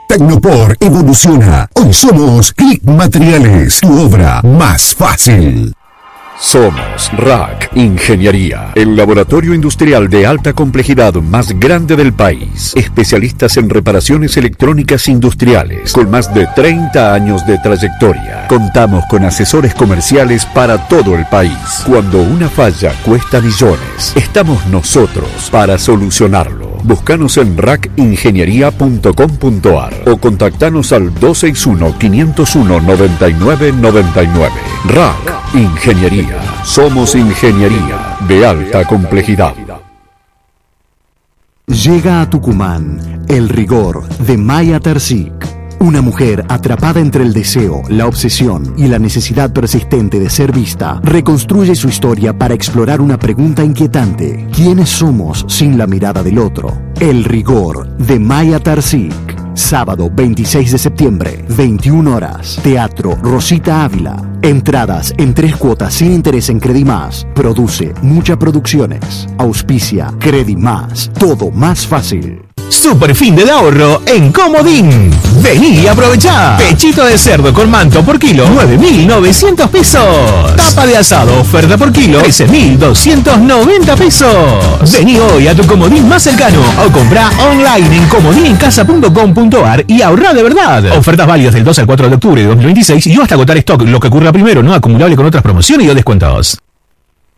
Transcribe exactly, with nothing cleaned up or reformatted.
Tecnopor evoluciona. Hoy somos Click Materiales, tu obra más fácil. Somos R A C Ingeniería, el laboratorio industrial de alta complejidad más grande del país. Especialistas en reparaciones electrónicas industriales, con más de treinta años de trayectoria. Contamos con asesores comerciales para todo el país. Cuando una falla cuesta millones, estamos nosotros para solucionarlo. Búscanos en rac ingeniería punto com punto a r o contactanos al dos seis uno, cinco cero uno, nueve nueve nueve nueve. R A C Ingeniería. Somos ingeniería de alta complejidad. Llega a Tucumán El rigor de Maya Terzic. Una mujer atrapada entre el deseo, la obsesión y la necesidad persistente de ser vista, reconstruye su historia para explorar una pregunta inquietante. ¿Quiénes somos sin la mirada del otro? El rigor de Maya Terzic. Sábado veintiséis de septiembre, veintiuna horas. Teatro Rosita Ávila. Entradas en tres cuotas sin interés en Credimás. Produce Mucha Producciones. Auspicia Credimás. Todo más fácil. Super fin del ahorro en Comodín. Vení y aprovechá. Pechito de cerdo con manto por kilo, nueve mil novecientos pesos. Tapa de asado, oferta por kilo, trece mil doscientos noventa pesos. Vení hoy a tu Comodín más cercano o comprá online en comodín en casa punto com punto a r y ahorrá de verdad. Ofertas válidas del dos al cuatro de octubre de dos mil veintiséis y hasta agotar stock, lo que ocurra primero, no acumulable con otras promociones y o descuentos.